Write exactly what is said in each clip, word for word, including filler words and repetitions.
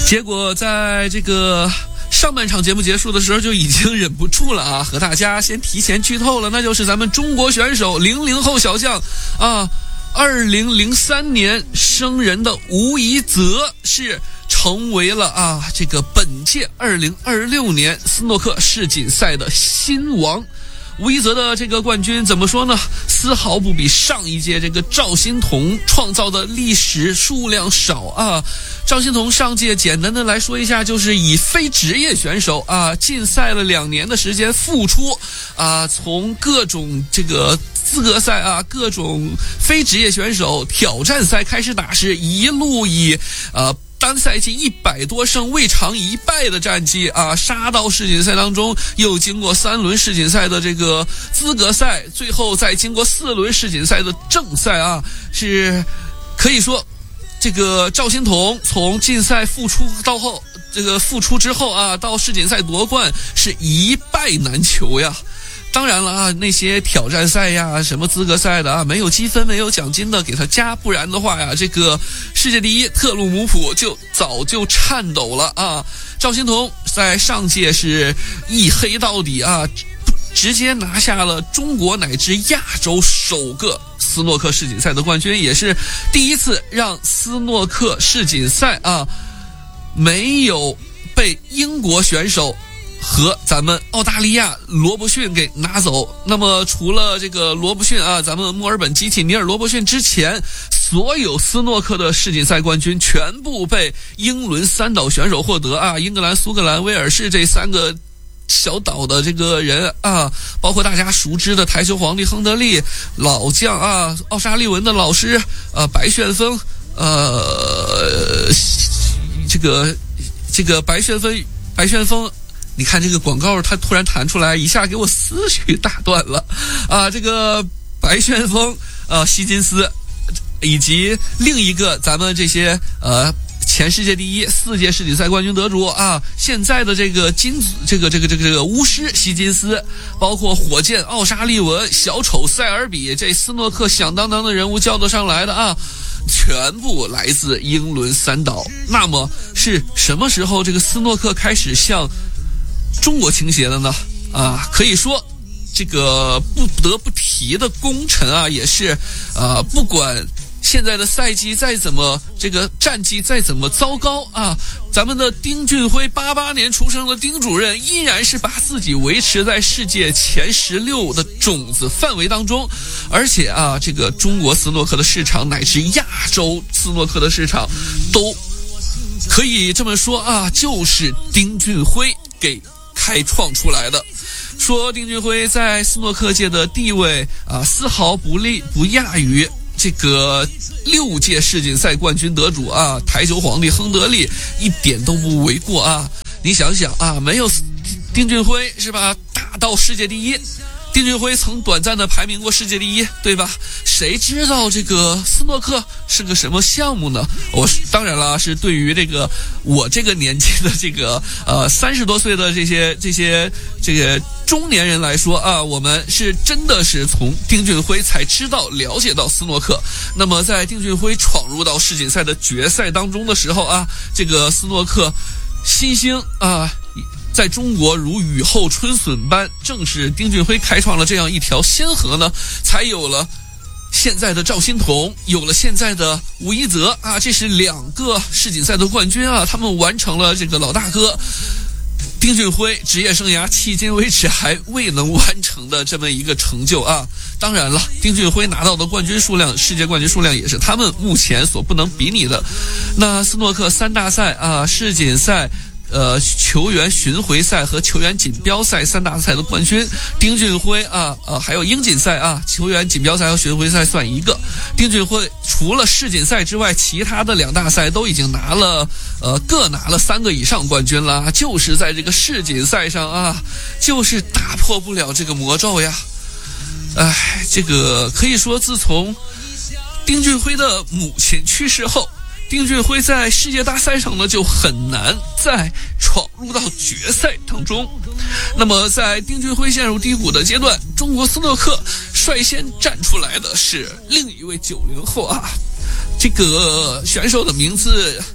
结果在这个上半场节目结束的时候就已经忍不住了啊，和大家先提前剧透了，那就是咱们中国选手零零后小将啊，二零零三年生人的吴怡泽是成为了啊这个本届二零二六年斯诺克世锦赛的新王。吴怡泽的这个冠军怎么说呢？丝毫不比上一届这个赵心童创造的历史数量少啊。赵心童上届简单的来说一下，就是以非职业选手啊禁赛了两年的时间复出啊，从各种这个资格赛啊，各种非职业选手挑战赛开始打，是一路以呃。单赛季一百多胜未尝一败的战绩啊，杀到世锦赛当中，又经过三轮世锦赛的这个资格赛，最后再经过四轮世锦赛的正赛啊，是可以说这个赵心童从禁赛复出到后，这个复出之后啊，到世锦赛夺冠是一败难求呀。当然了啊，那些挑战赛呀，什么资格赛的啊，没有积分没有奖金的给他加，不然的话呀，这个世界第一特鲁姆普就早就颤抖了啊。赵心童在上届是一黑到底啊，直接拿下了中国乃至亚洲首个斯诺克世锦赛的冠军，也是第一次让斯诺克世锦赛啊没有被英国选手和咱们澳大利亚罗伯逊给拿走。那么除了这个罗伯逊啊，咱们墨尔本集体尼尔罗伯逊之前，所有斯诺克的世锦赛冠军全部被英伦三岛选手获得啊，英格兰、苏格兰、威尔士这三个小岛的这个人啊，包括大家熟知的台球皇帝亨德利老将啊，奥沙利文的老师呃白旋风呃这个这个白旋风白旋风。你看这个广告它突然弹出来，一下给我思绪打断了啊！这个白旋风呃希金斯，以及另一个咱们这些呃前世界第一四届世锦赛冠军得主啊，现在的这个金这个这个这个这个巫师希金斯，包括火箭奥沙利文、小丑塞尔比，这斯诺克响当当的人物叫得上来的啊，全部来自英伦三岛。那么是什么时候这个斯诺克开始向中国倾斜的呢？啊，可以说这个不得不提的功臣啊，也是啊，不管现在的赛季再怎么这个战绩再怎么糟糕啊，咱们的丁俊晖八八年出生的丁主任依然是把自己维持在世界前十六的种子范围当中，而且啊，这个中国斯诺克的市场乃至亚洲斯诺克的市场都可以这么说啊，就是丁俊晖给开创出来的。说丁俊晖在斯诺克界的地位啊，丝毫不利不亚于这个六届世锦赛冠军得主啊，台球皇帝亨德利，一点都不为过啊。你想想啊，没有丁俊晖是吧，打到世界第一。丁俊晖曾短暂的排名过世界第一，对吧？谁知道这个斯诺克是个什么项目呢？我当然了，是对于这个我这个年纪的这个呃三十多岁的这些这些这个中年人来说啊，我们是真的是从丁俊晖才知道了解到斯诺克。那么在丁俊晖闯入到世锦赛的决赛当中的时候啊，这个斯诺克新星啊，在中国如雨后春笋般，正是丁俊晖开创了这样一条先河呢，才有了现在的赵心童，有了现在的吴怡泽啊，这是两个世锦赛的冠军啊，他们完成了这个老大哥丁俊晖职业生涯迄今为止还未能完成的这么一个成就啊。当然了，丁俊晖拿到的冠军数量，世界冠军数量也是他们目前所不能比拟的。那斯诺克三大赛啊，世锦赛、呃，球员巡回赛和球员锦标赛三大赛的冠军，丁俊晖啊，呃，还有英锦赛啊，球员锦标赛和巡回赛算一个。丁俊晖除了世锦赛之外，其他的两大赛都已经拿了，呃，各拿了三个以上冠军了，就是在这个世锦赛上啊，就是打破不了这个魔咒呀。哎，这个可以说，自从丁俊晖的母亲去世后，丁俊晖在世界大赛上呢就很难再闯入到决赛当中。那么在丁俊晖陷入低谷的阶段，中国斯诺克率先站出来的是另一位九零后啊，这个选手的名字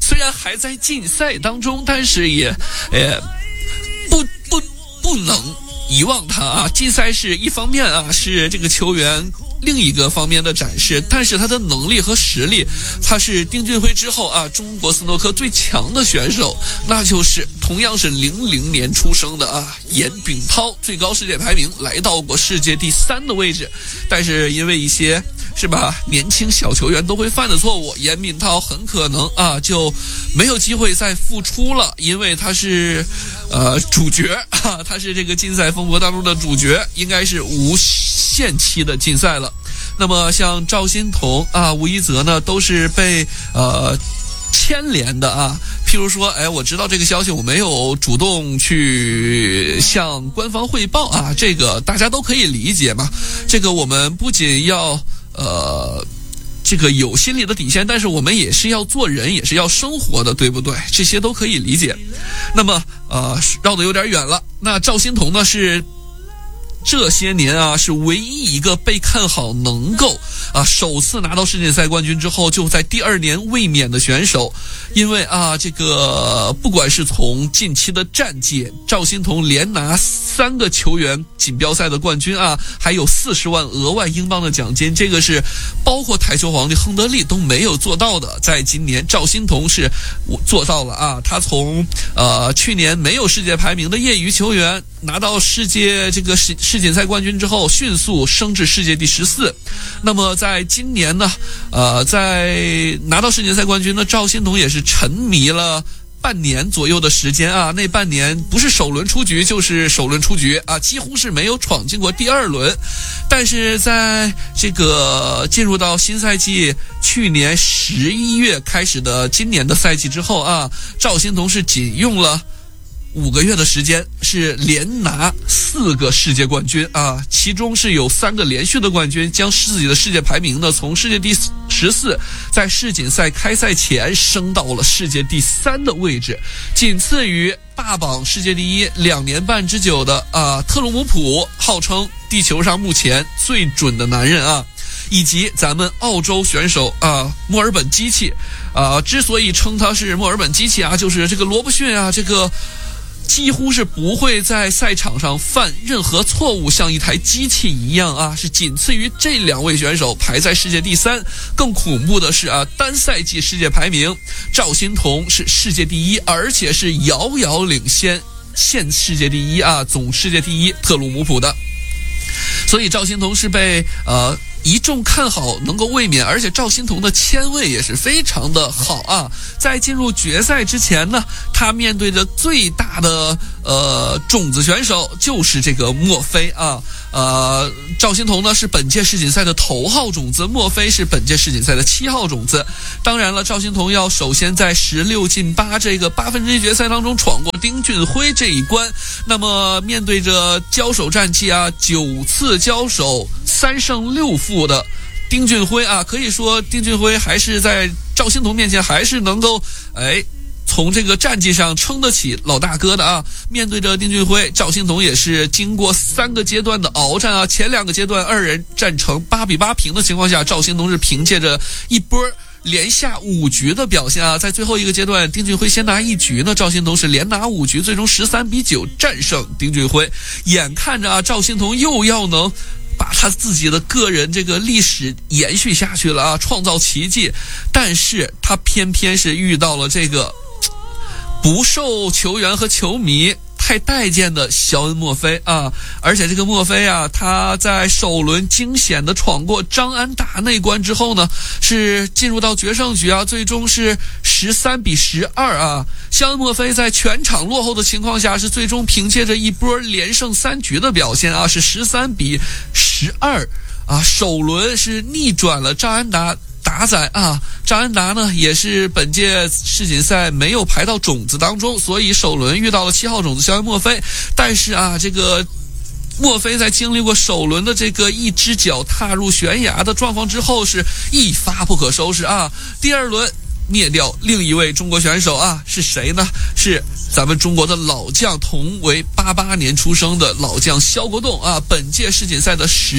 虽然还在竞赛当中，但是也呃不不不能遗忘他啊。竞赛是一方面啊，是这个球员另一个方面的展示，但是他的能力和实力，他是丁俊晖之后啊中国斯诺克最强的选手，那就是同样是零零年出生的啊严炳涛，最高世界排名来到过世界第三的位置，但是因为一些是吧年轻小球员都会犯的错误，严炳涛很可能啊就没有机会再复出了，因为他是呃主角啊，他是这个竞赛风波当中的主角，应该是无限期的竞赛了。那么像赵心童啊、吴一泽呢，都是被呃牵连的啊。譬如说，哎，我知道这个消息，我没有主动去向官方汇报啊，这个大家都可以理解嘛。这个我们不仅要呃这个有心理的底线，但是我们也是要做人，也是要生活的，对不对？这些都可以理解。那么呃绕得有点远了。那赵心童呢是这些年啊，是唯一一个被看好能够啊首次拿到世锦赛冠军之后就在第二年卫冕的选手。因为啊，这个不管是从近期的战绩，赵心童连拿三个球员锦标赛的冠军啊，还有四十万额外英镑的奖金，这个是包括台球皇帝亨德利都没有做到的。在今年，赵心童是做到了啊，他从呃去年没有世界排名的业余球员拿到世界这个世世锦赛冠军之后，迅速升至世界第十四。那么在今年呢，呃，在拿到世锦赛冠军的赵心童也是沉迷了半年左右的时间啊，那半年不是首轮出局就是首轮出局啊，几乎是没有闯进过第二轮。但是在这个进入到新赛季，去年十一月开始的今年的赛季之后啊，赵心童是仅用了五个月的时间，是连拿四个世界冠军啊，其中是有三个连续的冠军，将自己的世界排名呢从世界第十四，在世锦赛开赛前升到了世界第三的位置，仅次于霸榜世界第一两年半之久的啊特鲁姆普，号称地球上目前最准的男人啊。以及咱们澳洲选手啊，墨尔本机器啊，之所以称他是墨尔本机器啊，就是这个罗伯逊啊，这个几乎是不会在赛场上犯任何错误，像一台机器一样啊，是仅次于这两位选手，排在世界第三。更恐怖的是啊，单赛季世界排名，赵心童是世界第一，而且是遥遥领先现世界第一啊，总世界第一特鲁姆普的。所以赵心童是被呃一众看好能够卫冕，而且赵心童的签位也是非常的好啊。在进入决赛之前呢，他面对着最大的呃种子选手就是这个墨菲啊。呃，赵心童呢是本届世锦赛的头号种子，墨菲是本届世锦赛的七号种子。当然了，赵心童要首先在十六进八这个八分之一决赛当中闯过丁俊晖这一关。那么面对着交手战绩啊，九次交手三胜六负的丁俊晖啊，可以说丁俊晖还是在赵心童面前还是能够哎从这个战绩上撑得起老大哥的啊。面对着丁俊晖，赵心童也是经过三个阶段的鏖战啊，前两个阶段二人战成八比八平的情况下，赵心童是凭借着一波连下五局的表现啊，在最后一个阶段丁俊晖先拿一局呢，赵心童是连拿五局，最终十三比九战胜丁俊晖。眼看着啊，赵心童又要能把他自己的个人这个历史延续下去了啊，创造奇迹，但是他偏偏是遇到了这个不受球员和球迷太待见的肖恩·墨菲啊。而且这个墨菲啊，他在首轮惊险的闯过张安达那关之后呢，是进入到决胜局啊，最终是十三比十二啊。肖恩·墨菲在全场落后的情况下，是最终凭借着一波连胜三局的表现啊，是十三比十二啊，首轮是逆转了张安达。打仔啊，张安达呢也是本届世锦赛没有排到种子当中，所以首轮遇到了七号种子肖恩·墨菲。但是啊，这个墨菲在经历过首轮的这个一只脚踏入悬崖的状况之后，是一发不可收拾啊。第二轮灭掉另一位中国选手啊，是谁呢？是咱们中国的老将，同为八八年出生的老将肖国栋啊，本届世锦赛的十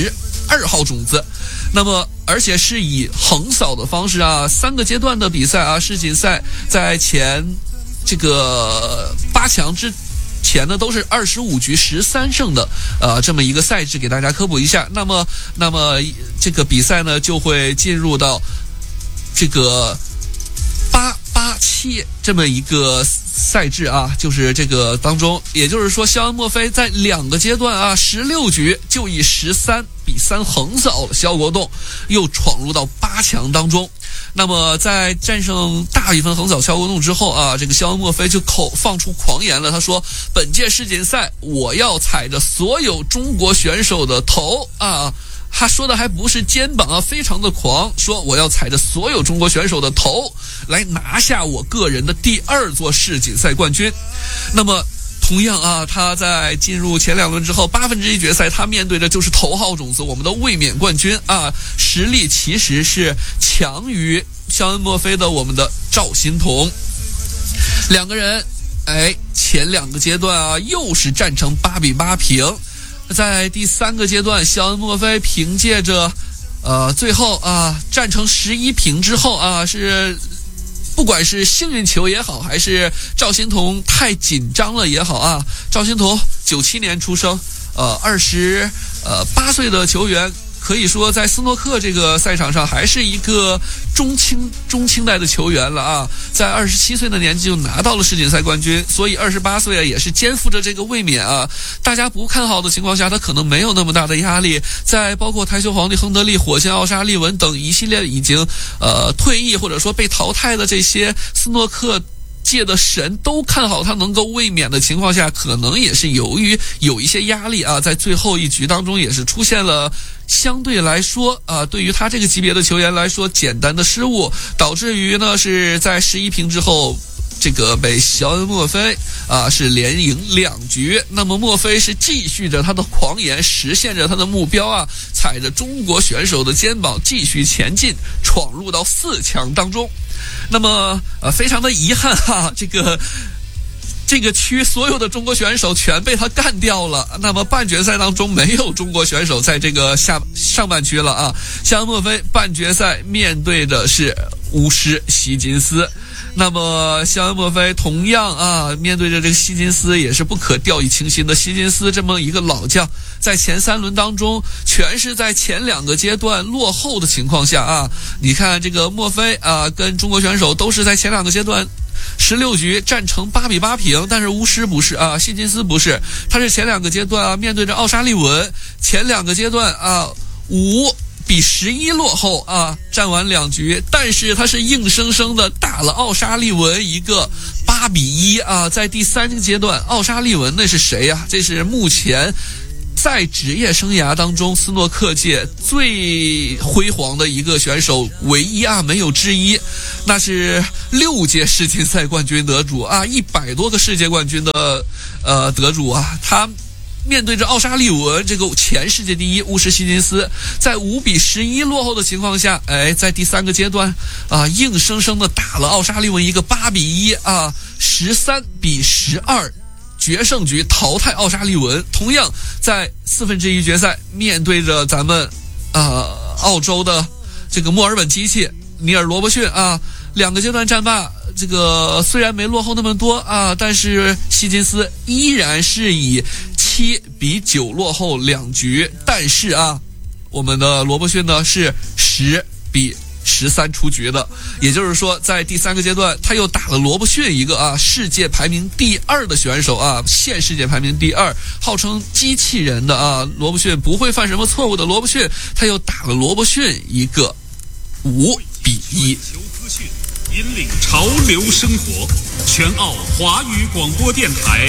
二号种子。那么而且是以横扫的方式啊，三个阶段的比赛啊，世锦赛在前这个八强之前呢都是二十五局十三胜的呃这么一个赛制，给大家科普一下。那么那么这个比赛呢就会进入到这个八八七这么一个赛制啊，就是这个当中，也就是说肖恩·墨菲在两个阶段啊十六局就以十三比三横扫了肖国栋，又闯入到八强当中。那么在战胜大比分横扫肖国栋之后啊，这个肖恩·墨菲就口放出狂言了，他说本届世锦赛我要踩着所有中国选手的头啊，他说的还不是肩膀啊，非常的狂，说我要踩着所有中国选手的头来拿下我个人的第二座世锦赛冠军。那么同样啊，他在进入前两轮之后，八分之一决赛，他面对的就是头号种子我们的卫冕冠军啊，实力其实是强于肖恩·墨菲的我们的赵心童。两个人，哎，前两个阶段啊，又是战成八比八平。在第三个阶段，肖恩·墨菲凭借着，呃，最后啊战成十一平之后啊，是。不管是幸运球也好，还是赵心童太紧张了也好啊，赵心童九七年出生，呃，二十呃八岁的球员，可以说在斯诺克这个赛场上还是一个中青中青代的球员了啊，在二十七岁的年纪就拿到了世锦赛冠军，所以二十八岁啊也是肩负着这个卫冕啊。大家不看好的情况下，他可能没有那么大的压力。在包括台球皇帝亨德利、火线奥沙利文等一系列已经呃退役或者说被淘汰的这些斯诺克界的神都看好他能够卫冕的情况下，可能也是由于有一些压力啊，在最后一局当中也是出现了相对来说啊，对于他这个级别的球员来说简单的失误，导致于呢是在十一平之后，这个被肖恩·墨菲啊是连赢两局。那么墨菲是继续着他的狂言，实现着他的目标啊，踩着中国选手的肩膀继续前进，闯入到四强当中。那么呃，非常的遗憾哈，这个这个区所有的中国选手全被他干掉了。那么半决赛当中没有中国选手在这个下上半区了啊。肖恩·墨菲半决赛面对的是巫师希金斯。那么肖恩·墨菲同样啊，面对着这个希金斯也是不可掉以轻心的。希金斯这么一个老将，在前三轮当中全是在前两个阶段落后的情况下啊，你看这个墨菲啊跟中国选手都是在前两个阶段十六局战成八比八平，但是巫师不是啊，希金斯不是，他是前两个阶段啊面对着奥沙利文，前两个阶段啊五比十一落后啊，战完两局，但是他是硬生生的打了奥沙利文一个八比一啊。在第三个阶段，奥沙利文那是谁呀、啊？这是目前在职业生涯当中斯诺克界最辉煌的一个选手，唯一啊，没有之一。那是六届世锦赛冠军得主啊，一百多个世界冠军的呃得主啊，他。面对着奥沙利文这个前世界第一巫师希金斯，在五比十一落后的情况下，哎，在第三个阶段啊，硬生生的打了奥沙利文一个八比一啊，十三比十二，决胜局淘汰奥沙利文。同样在四分之一决赛面对着咱们啊澳洲的这个墨尔本机器尼尔罗伯逊啊，两个阶段战罢，这个虽然没落后那么多啊，但是希金斯依然是以七比九落后两局，但是啊，我们的罗伯逊呢是十比十三出局的，也就是说，在第三个阶段，他又打了罗伯逊一个啊，世界排名第二的选手啊，现世界排名第二，号称机器人的啊，罗伯逊不会犯什么错误的罗伯逊，他又打了罗伯逊一个五比一。 求资讯，引领潮流生活，全澳华语广播电台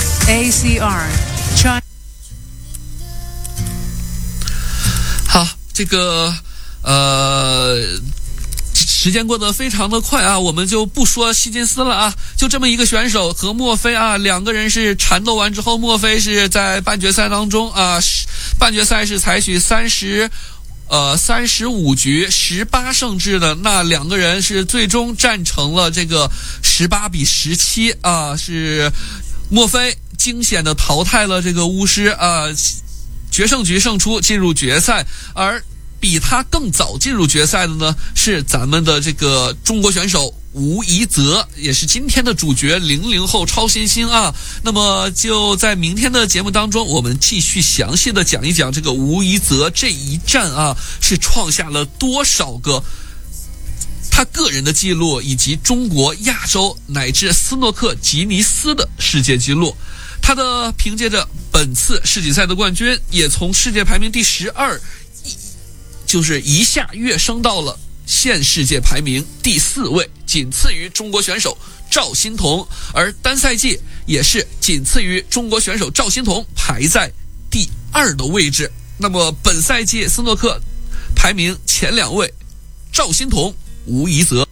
A C R。 好，这个呃，时间过得非常的快啊，我们就不说希金斯了啊，就这么一个选手和墨菲啊，两个人是缠斗完之后，墨菲是在半决赛当中啊，半决赛是采取三十。呃，三十五局十八胜制的，那两个人是最终战成了这个十八比十七啊，是墨菲惊险的淘汰了这个巫师啊。 决胜局胜出进入决赛，而比他更早进入决赛的呢是咱们的这个中国选手吴怡泽，也是今天的主角，零零后超新星啊。那么就在明天的节目当中，我们继续详细的讲一讲这个吴怡泽这一战啊，是创下了多少个他个人的记录，以及中国、亚洲乃至斯诺克吉尼斯的世界纪录。他的凭借着本次世锦赛的冠军，也从世界排名第十二，就是一下跃升到了现世界排名第四位，仅次于中国选手赵心童，而单赛季也是仅次于中国选手赵心童，排在第二的位置。那么本赛季斯诺克排名前两位，赵心童、吴怡泽。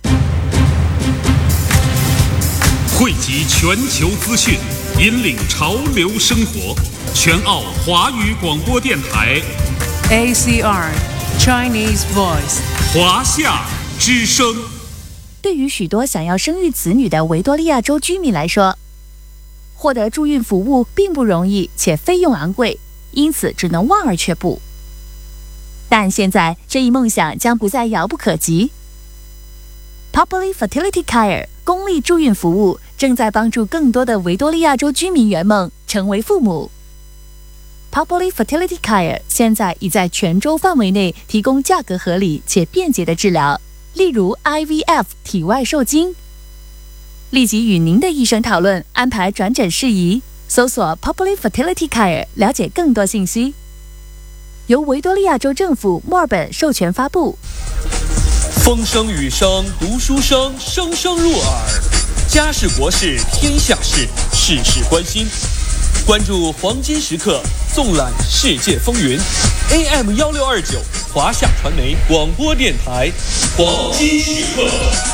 汇集全球资讯，引领潮流生活，全澳华语广播电台 A C R Chinese Voice 华夏之声。 对于许多想要生育子女的维多利亚州居民来说，获得助孕服务并不容易，且费用昂贵，因此只能望而却步。但现在这一梦想将不再遥不可及。Populi Fertility Care 公立助孕服务正在帮助更多的维多利亚州居民圆梦，成为父母。Populi Fertility Care 现在已在全州范围内提供价格合理且便捷的治疗，例如 I V F 体外受精。立即与您的医生讨论安排转诊事宜，搜索 Populi Fertility Care 了解更多信息。由维多利亚州政府墨尔本授权发布。 风声雨声读书声，声声入耳。家事国事天下事，事事关心。关注黄金时刻，纵览世界风云。A M 一六二九华夏传媒广播电台，黄金时刻。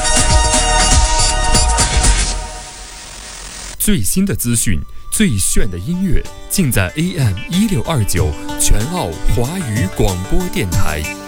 最新的资讯，最炫的音乐，尽在 A M 一六二九全澳华语广播电台。